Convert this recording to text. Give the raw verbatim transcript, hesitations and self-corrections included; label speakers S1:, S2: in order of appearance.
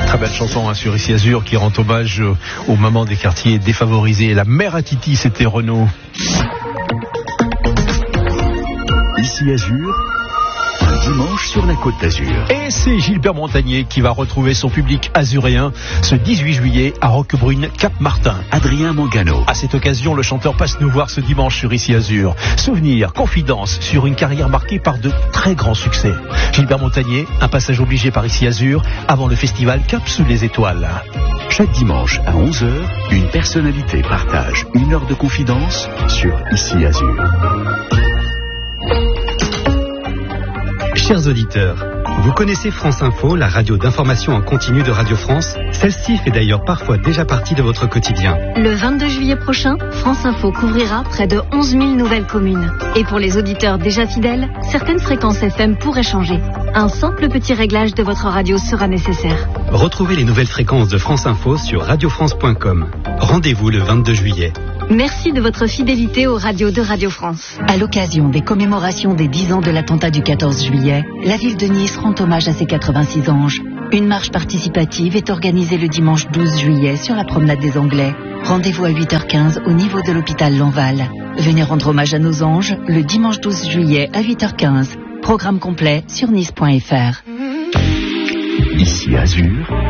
S1: Très belle chanson hein, sur Ici Azur qui rend hommage euh, aux mamans des quartiers défavorisés. La mère à Titi, c'était Renaud.
S2: Ici Azur, un dimanche sur la Côte d'Azur.
S1: Et c'est Gilbert Montagnier qui va retrouver son public azuréen ce dix-huit juillet à Roquebrune, Cap-Martin.
S2: Adrien Mangano.
S1: À cette occasion, le chanteur passe nous voir ce dimanche sur Ici Azur. Souvenirs, confidences sur une carrière marquée par de très grands succès. Gilbert Montagnier, un passage obligé par Ici Azur avant le festival Cap sous les étoiles.
S2: Chaque dimanche à onze heures, une personnalité partage une heure de confidence sur Ici Azur.
S3: Chers auditeurs, vous connaissez France Info, la radio d'information en continu de Radio France? Celle-ci fait d'ailleurs parfois déjà partie de votre quotidien.
S4: Le vingt-deux juillet prochain, France Info couvrira près de onze mille nouvelles communes. Et pour les auditeurs déjà fidèles, certaines fréquences F M pourraient changer. Un simple petit réglage de votre radio sera nécessaire.
S3: Retrouvez les nouvelles fréquences de France Info sur radio france point com. Rendez-vous le vingt-deux juillet.
S4: Merci de votre fidélité aux radios de Radio France.
S5: À l'occasion des commémorations des dix ans de l'attentat du quatorze juillet, la ville de Nice rend hommage à ses quatre-vingt-six anges. Une marche participative est organisée le dimanche douze juillet sur la promenade des Anglais. Rendez-vous à huit heures quinze au niveau de l'hôpital Lanval. Venez rendre hommage à nos anges le dimanche douze juillet à huit heures quinze. Programme complet sur nice point f r.
S2: Ici Azur,